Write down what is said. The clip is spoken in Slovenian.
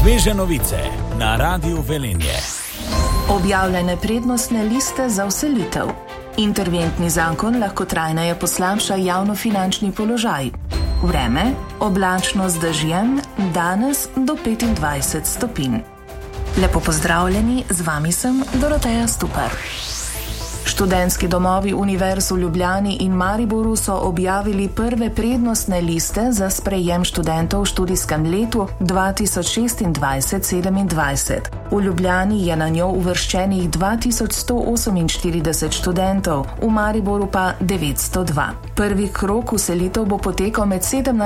Sveže novice na Radiu Velenje. Objavljene prednostne liste za vselitev. Interventni zakon lahko trajneje poslabša javnofinančni položaj. Vreme, oblačno z dežjem, danes do 25 stopinj. Lepo pozdravljeni, z vami sem Doroteja Stupar. Študentski domovi univerz v Ljubljani in Mariboru so objavili prve prednostne liste za sprejem študentov v študijskem letu 2026-27. V Ljubljani je na njo uvrščenih 2148 študentov, v Mariboru pa 902. Prvi krog vselitev bo potekal med 17.